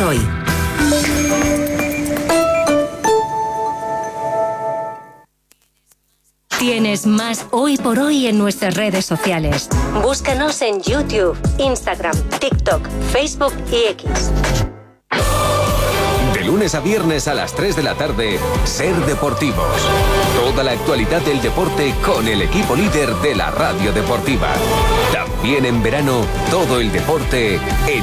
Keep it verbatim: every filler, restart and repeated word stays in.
hoy. Tienes más Hoy por Hoy en nuestras redes sociales. Búscanos en YouTube, Instagram, TikTok, Facebook y X. De lunes a viernes a las tres de la tarde, Ser Deportivos. Toda la actualidad del deporte con el equipo líder de la radio deportiva. También en verano, todo el deporte en